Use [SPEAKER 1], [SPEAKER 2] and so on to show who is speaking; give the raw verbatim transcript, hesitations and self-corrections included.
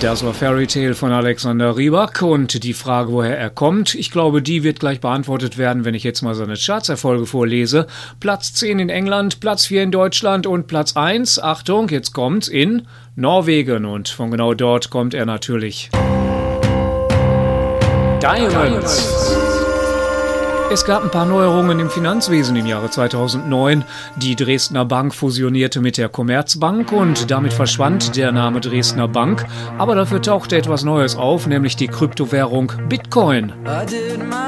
[SPEAKER 1] Das war Fairy Tale von Alexander Rybak und die Frage, woher er kommt, ich glaube, die wird gleich beantwortet werden, wenn ich jetzt mal seine Chartserfolge vorlese. Platz zehn in England, Platz vier in Deutschland und Platz eins, Achtung, jetzt kommt's, in Norwegen und von genau dort kommt er natürlich. Diamonds. Es gab ein paar Neuerungen im Finanzwesen im Jahre zweitausendneun. Die Dresdner Bank fusionierte mit der Commerzbank und damit verschwand der Name Dresdner Bank. Aber dafür tauchte etwas Neues auf, nämlich die Kryptowährung Bitcoin.